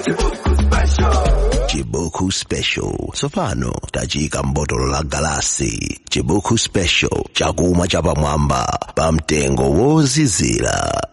Chibuku Special. Tsopano tachika mbotolo la galasi. Chibuku Special chakumwa chapamwamba pa mtengo wozizira.